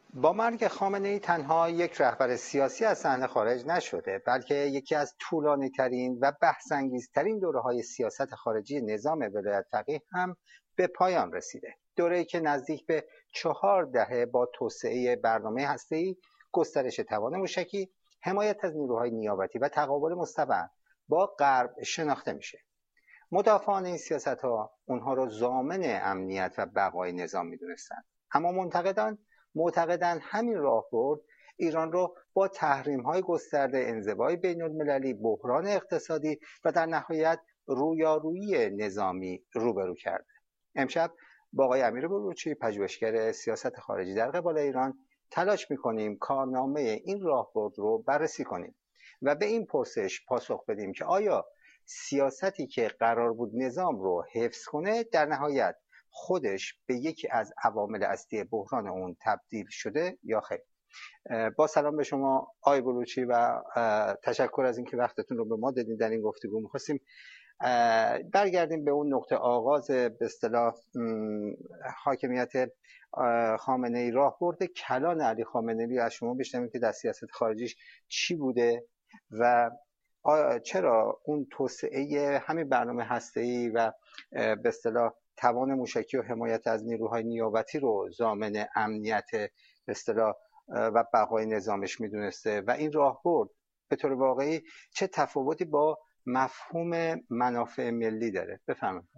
با مرگ خامنه‌ای تنها یک رهبر سیاسی از صحنه خارج نشده، بلکه یکی از طولانی‌ترین و بحث‌انگیزترین دوره‌های سیاست خارجی نظام ولایت فقیه هم به پایان رسیده. دوره‌ای که نزدیک به 4 دهه با توسعه برنامه هسته‌ای، گسترش توان موشکی، حمایت از نیروهای نیابتی و تقابل مستمر با غرب شناخته میشه. مدافعان این سیاست‌ها اونها رو ضامن امنیت و بقای نظام میدونستند، اما معتقدند همین راهبرد ایران رو با تحریم‌های گسترده، انزوای بین‌المللی، بحران اقتصادی و در نهایت رویارویی نظامی روبرو کرده. امشب با آقای امیر بلوچی، پژوهشگر سیاست خارجی در قبال ایران، تلاش می‌کنیم کارنامه این راهبرد رو بررسی کنیم و به این پرسش پاسخ بدیم که آیا سیاستی که قرار بود نظام رو حفظ کنه در نهایت خودش به یکی از عوامل اصلی بحران اون تبدیل شده یا خیر؟ با سلام به شما آقای بلوچی و تشکر از اینکه وقتتون رو به ما دادین در این گفتگو. می‌خواستیم برگردیم به اون نقطه آغاز به اصطلاح حاکمیت خامنه‌ای، راهبرد کلان علی خامنه‌ای از شما بشنویم که در سیاست خارجیش چی بوده و چرا اون توسعه همین برنامه هسته‌ای و به اصطلاح توان موشکی و حمایت از نیروهای نیابتی رو ضامن امنیت به اصطلاح و بقای نظامش میدونسته و این راهبرد به طور واقعی چه تفاوتی با مفهوم منافع ملی داره؟ بفرمایید.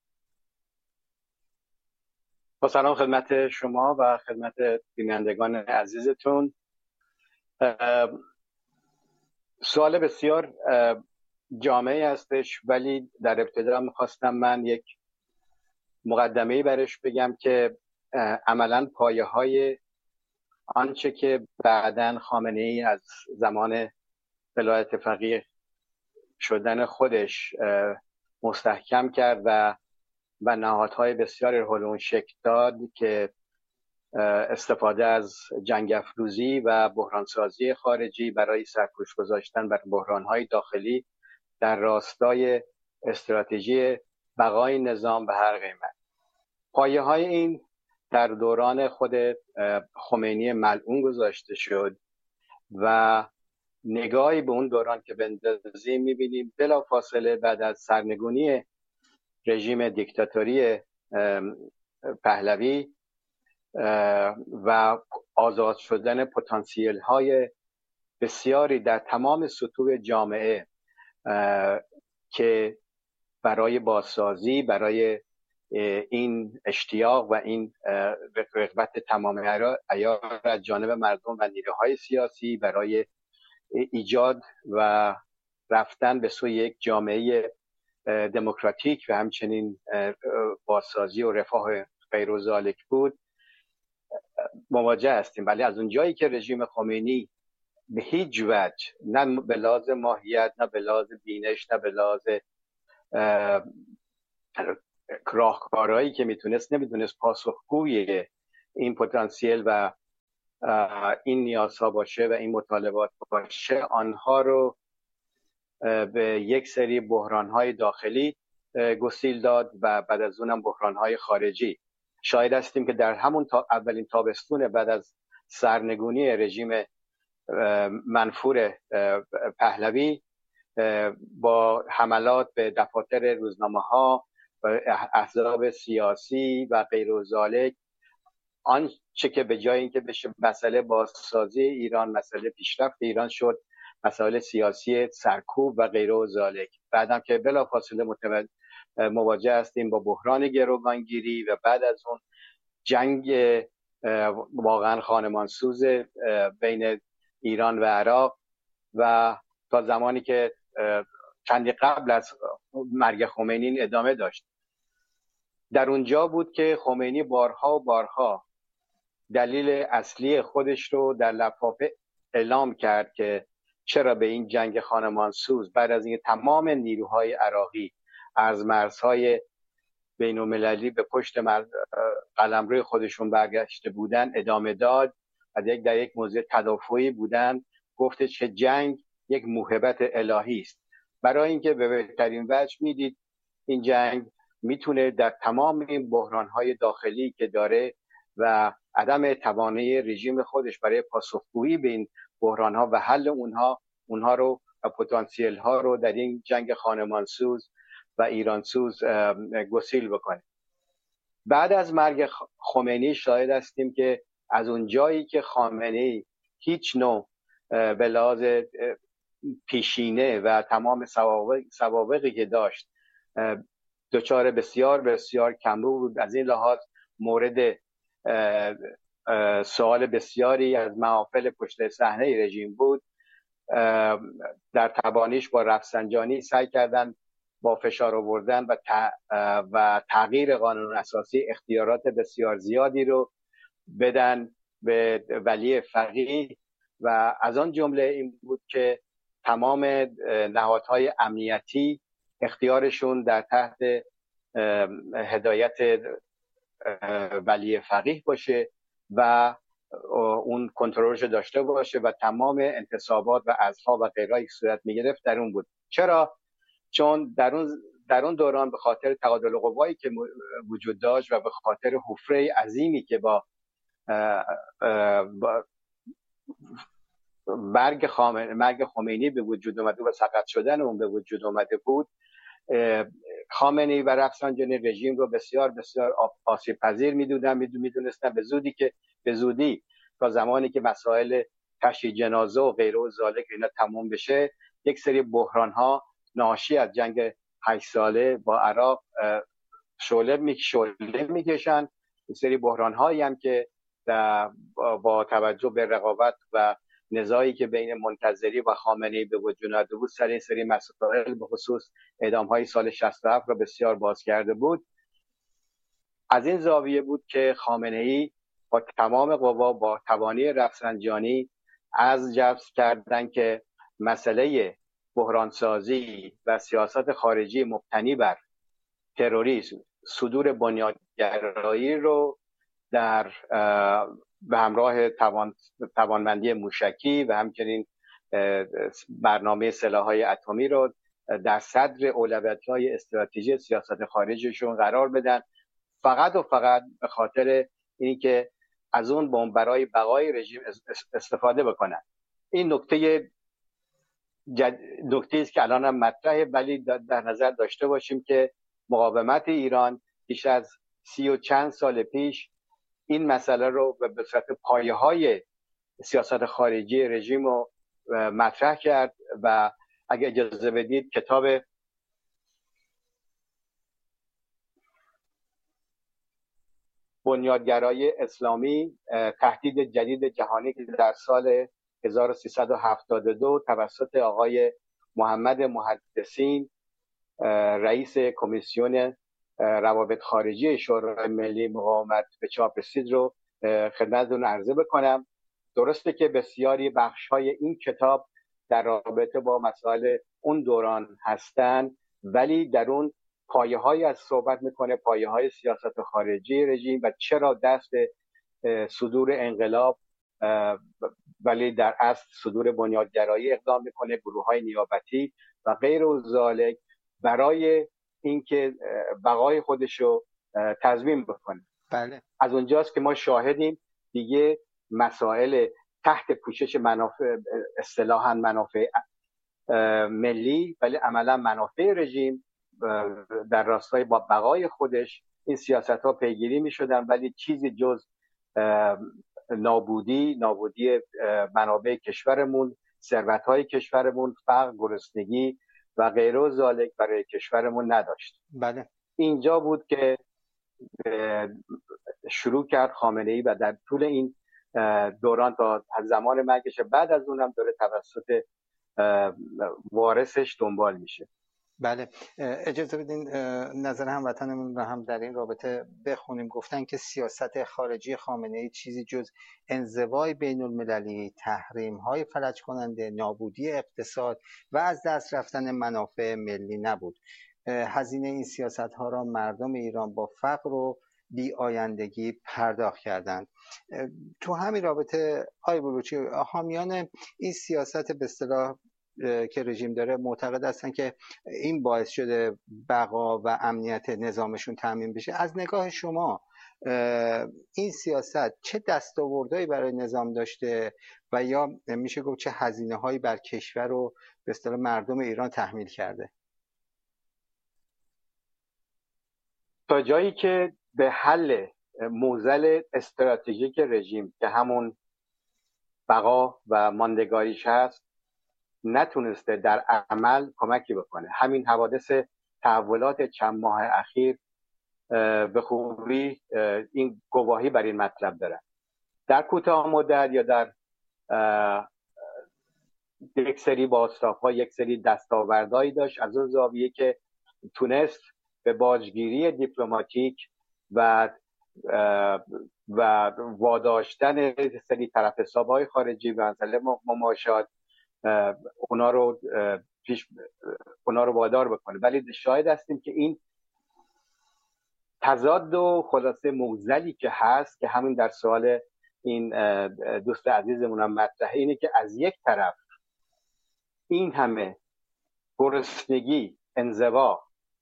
با سلام خدمت شما و خدمت بینندگان عزیزتون. سوال بسیار جامعی هستش، ولی در ابتدا میخواستم من یک مقدمه‌ای برش بگم که عملاً پایه‌های آنچه که بعداً خامنه‌ای از زمان ولایت فقیه شدن خودش مستحکم کرد و نهادهای بسیاری حول شکل داد که استفاده از جنگ افروزی و بحرانسازی خارجی برای سرپوش گذاشتن بر بحرانهای داخلی در راستای استراتژی بقای نظام به هر قیمت. پایه های این در دوران خود خمینی ملعون گذاشته شد و نگاهی به اون دوران که بندازیم میبینیم بلافاصله بعد از سرنگونی رژیم دیکتاتوری پهلوی و آزاد شدن پتانسیل های بسیاری در تمام سطوح جامعه که برای بازسازی، برای این اشتیاق و این رغبت تمام عیار از جانب مردم و نیروهای سیاسی برای ایجاد و رفتن به سوی یک جامعه دموکراتیک و همچنین بازسازی و رفاه غیر و ذالک بود مواجه هستیم. ولی از اون جایی که رژیم خمینی به هیچ وجه، نه به لحاظ ماهیت، نه به لحاظ بینش، نه به لحاظ راهکارهایی که نمیتونست پاسخگوی این پتانسیل و این نیازها باشه و این مطالبات باشه، آنها رو به یک سری بحرانهای داخلی گسیل داد و بعد از اونم بحرانهای خارجی. شاهد هستیم که در همون اولین تابستون بعد از سرنگونی رژیم منفور پهلوی با حملات به دفاتر روزنامه‌ها و احزاب سیاسی و غیر و ذالک، آنچه که به جای اینکه بشه مسئله بازسازی ایران، مسئله پیشرفت ایران شد، مسائل سیاسی سرکوب و غیر و ذالک. بعدم که بلافاصله مواجه هستیم با بحران گروگانگیری و بعد از اون جنگ واقعا خانمانسوز بین ایران و عراق و تا زمانی که چندی قبل از مرگ خمینی ادامه داشت. در اونجا بود که خمینی بارها و بارها دلیل اصلی خودش رو در لفافه اعلام کرد که چرا به این جنگ خانمانسوز بعد از اینکه تمام نیروهای عراقی از مرزهای بین المللی به پشت قلمرو خودشون برگشته بودن ادامه داد و در یک موضع تدافعی بودن. گفتش که جنگ یک موهبت الهی است. برای اینکه به بهترین وجه میدید این جنگ میتونه در تمام این بحرانهای داخلی که داره و عدم توانایی رژیم خودش برای پاسخگویی به این بحران ها و حل اونها رو و پتانسیل ها رو در این جنگ خانمانسوز و ایرانسوز گسیل بکنه. بعد از مرگ خمینی شاهد هستیم که از اون جایی که خامنه‌ای هیچ نوع به لحاظ پیشینه و تمام سوابقی که داشت دچار بسیار بسیار کمبود بود، از این لحاظ مورد سوال بسیاری از محافل پشت صحنه رژیم بود. در تبانیش با رفسنجانی سعی کردن با فشار آوردن و تغییر قانون اساسی اختیارات بسیار زیادی رو بدن به ولی فقیه و از آن جمله این بود که تمام نهادهای امنیتی اختیارشون در تحت هدایت ولی فقیه باشه و اون کنترلش داشته باشه و تمام انتصابات و عزل‌ها و غیرها که صورت می‌گرفت در اون بود. چرا؟ چون در اون دوران به خاطر تبادل قوایی که وجود داشت و به خاطر حفره عظیمی که با مرگ خمینی به وجود اومده و سقط شدن اون به وجود اومده بود، خامنه‌ای و رفسنجانی رژیم رو بسیار بسیار آسیب پذیر میدونستن به زودی تا زمانی که مسائل تشییع جنازه و غیره و ذالک اینا تموم بشه یک سری بحران ها ناشی از جنگ 8 ساله با عراق شعله میکشن. یک سری بحران هایی هم که با توجه به رقابت و نزاعی که بین منتظری و خامنه‌ای به وجود آمده بود سر این سری مسائل به خصوص اعدام‌های سال 67 را بسیار باز کرده بود. از این زاویه بود که خامنه‌ای با تمام قوا با توانی رفسنجانی از جذب کردن که مسئله بحرانسازی و سیاست خارجی مبتنی بر تروریسم، صدور بنیادگرایی رو به همراه توانمندی موشکی و همچنین برنامه سلاح‌های اتمی رو در صدر اولویت‌های استراتژی سیاست خارجیشون قرار بدن، فقط و فقط به خاطر اینکه از اون بمب برای بقای رژیم استفاده بکنن. این نکته است که الان هم مطرحه، ولی در نظر داشته باشیم که مقاومت ایران بیش از 30 و چند سال پیش این مسئله رو به صورت پایه‌های سیاست خارجی رژیم رو مطرح کرد و اگه اجازه بدید کتاب بنیادگرای اسلامی تهدید جدید جهانی که در سال 1372 توسط آقای محمد محدثین رئیس کمیسیون روابط خارجی شورای ملی مقاومت به چاپ رسید رو خدمتتون عرضه بکنم. درسته که بسیاری بخش‌های این کتاب در رابطه با مسائل اون دوران هستن، ولی در اون پایه‌هایی از صحبت میکنه، پایه‌های سیاست خارجی رژیم و چرا دست صدور انقلاب ولی در اصل صدور بنیادگرایی اقدام میکنه، گروه‌های نیابتی و غیر و ذالک برای اینکه بقای خودشو تضمین بکنه. بله. از اونجاست که ما شاهدیم دیگه مسائل تحت پوشش منافع اصطلاحاً منافع ملی ولی عملا منافع رژیم در راستای با بقای خودش این سیاست‌ها پیگیری می‌شدن، ولی چیزی جز نابودی منابع کشورمون، ثروت‌های کشورمون، فقر، گرسنگی و غیره و ذالک برای کشورمون نداشت. بله. اینجا بود که شروع کرد خامنه‌ای و در طول این دوران تا زمان مرگش، بعد از اونم داره توسط وارثش دنبال میشه. بله، اجازه بدین نظر هموطنمون رو هم در این رابطه بخونیم. گفتن که سیاست خارجی خامنه‌ای چیزی جز انزوای بین المللی، تحریم‌های فلج کننده، نابودی اقتصاد و از دست رفتن منافع ملی نبود. هزینه این سیاست‌ها را مردم ایران با فقر و بی آیندگی پرداخت کردند. تو همین رابطه آقای بلوچی، حامیان این سیاست به اصطلاح که رژیم داره معتقد هستن که این باعث شده بقا و امنیت نظامشون تامین بشه. از نگاه شما این سیاست چه دستاوردهایی برای نظام داشته و یا میشه گفت چه هزینه‌هایی بر کشور و به اصطلاح مردم ایران تحمیل کرده؟ تا جایی که به حل معضل استراتژیک رژیم که همون بقا و ماندگاریش هست نتونسته در عمل کمکی بکنه. همین حوادث تحولات چند ماه اخیر به خوبی این گواهی بر این مطلب دارن. در کوتاه مدت یا در یک سری بازتاب‌ها یک سری دستاوردهایی داشت از اون زاویه که تونست به باجگیری دیپلماتیک و واداشتن سری طرف حساب‌های خارجی و مسئله مماشات اونا رو وادار بکنه. ولی شاهد هستیم که این تضاد و خلاصه معضلی که هست که همین در سوال این دوست عزیزمون هم مطرحه اینه که از یک طرف این همه گرسنگی، انزوا،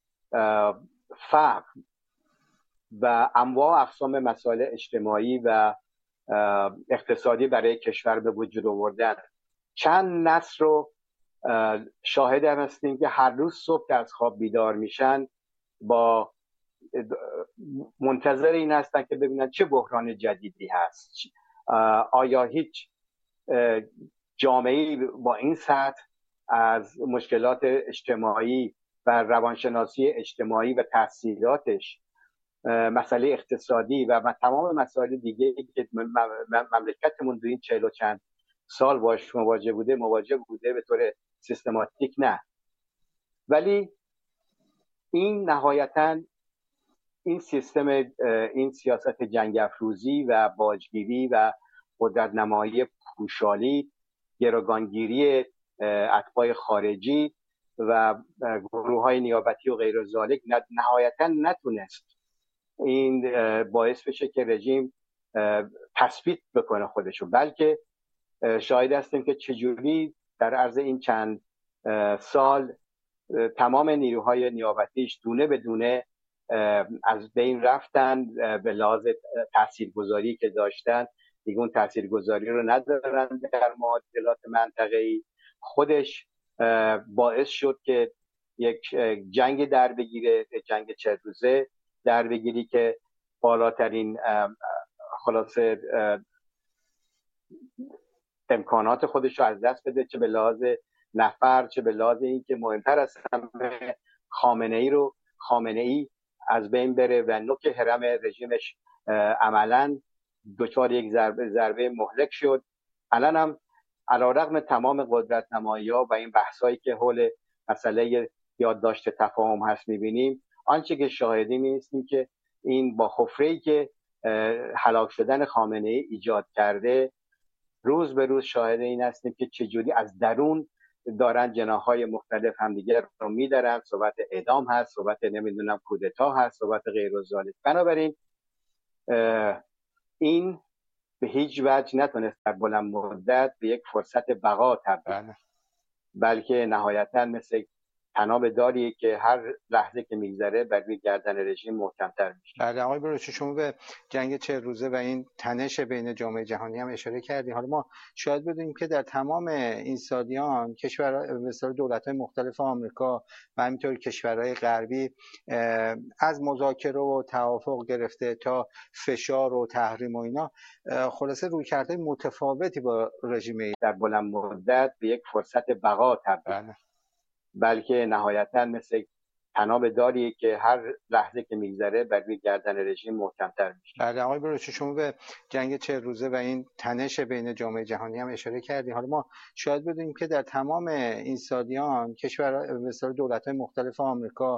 فقر و انواع اقسام مسائل اجتماعی و اقتصادی برای کشور به وجود آوردن، چند نسل رو شاهد هم هستیم که هر روز صبح که از خواب بیدار میشن با منتظر این هستن که ببینن چه بحران جدیدی هست. آیا هیچ جامعه‌ای با این سطح از مشکلات اجتماعی و روانشناسی اجتماعی و تحصیلاتش، مسئله اقتصادی و تمام مسائل دیگه که مملکتمون در این 40 و چند سال باش مواجه بوده به طور سیستماتیک نه. ولی این نهایتاً این سیستم، این سیاست جنگ افروزی و باجگیری و قدرت نمایی پوشالی، گروگانگیری اتباع خارجی و گروه های نیابتی و غیر ذالک نهایتاً نتونست این باعث بشه که رژیم تثبیت بکنه خودشو، بلکه شاهد هستیم که چجوری در عرض این چند سال تمام نیروهای نیابتیش دونه به دونه از بین رفتن. به لحاظ تاثیرگذاری که داشتن دیگه اون تاثیرگذاری رو ندارن در معادلات منطقه‌ای. خودش باعث شد که یک جنگ در بگیره، جنگ 40 روزه در بگیری که بالاترین خلاصه امکانات خودش رو از دست بده، چه به لحاظ نفر چه به لحاظ این که مهمتر از همه خامنه ای از بین بره و نوک هرم رژیمش عملاً دچار یک ضربه مهلک شد. الان هم علیرغم تمام قدرت نمایی‌ها و این بحثایی که حول مسئله یادداشت تفاهم هست می‌بینیم، آنچه که شاهدیم نیستیم که این با حفره‌ای که هلاک شدن خامنه‌ای ایجاد کرده، روز به روز شاهد این هستیم که چجوری از درون دارن جناح‌های مختلف همدیگر رو میدارن. صحبت اعدام هست، صحبت نمیدونم کودتا هست، صحبت غیر ذالک. بنابراین این به هیچ وجه نتونست در بلند مدت به یک فرصت بقا تبدیل، بلکه نهایتاً مثل طناب داریه که هر لحظه که میگذره بر روی گردن رژیم محکم‌تر میشه. بله آقای بروچی، شما به جنگ 40 روزه و این تنش بین جامعه جهانی هم اشاره کردیم. حالا ما شاید بدونیم که در تمام این سالیان کشورها مثل دولت‌های مختلف آمریکا و همینطور کشورهای غربی از مذاکره و توافق گرفته تا فشار و تحریم و اینا، خلاصه رویکردهای متفاوتی با رژیم در بلند مدت به یک فرصت بقا تبدیل، بلکه نهایتاً مثل طناب داریه که هر لحظه که میگذره بر روی گردن رژیم محکم‌تر میشه. بله آقای بروچی، شما به جنگ 40 روزه و این تنش بین جامعه جهانی هم اشاره کردیم. حالا ما شاید بدونیم که در تمام این سالیان کشورها مثل دولت‌های مختلف آمریکا